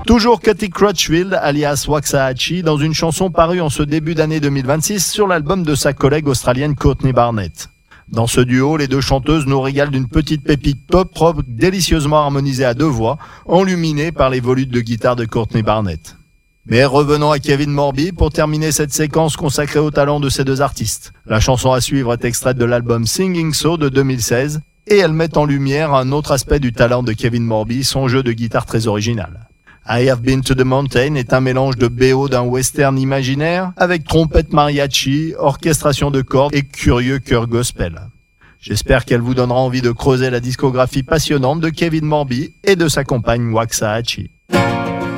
Toujours Cutty Crutchfield, alias Waxahachie, dans une chanson parue en ce début d'année 2026 sur l'album de sa collègue australienne Courtney Barnett. Dans ce duo, les deux chanteuses nous régalent d'une petite pépite pop rock délicieusement harmonisée à deux voix, enluminée par les volutes de guitare de Courtney Barnett. Mais revenons à Kevin Morby pour terminer cette séquence consacrée au talent de ces deux artistes. La chanson à suivre est extraite de l'album Singing So de 2016 et elle met en lumière un autre aspect du talent de Kevin Morby, son jeu de guitare très original. I Have Been to the Mountain est un mélange de BO d'un western imaginaire avec trompette mariachi, orchestration de cordes et curieux chœur gospel. J'espère qu'elle vous donnera envie de creuser la discographie passionnante de Kevin Morby et de sa compagne Waxahachie.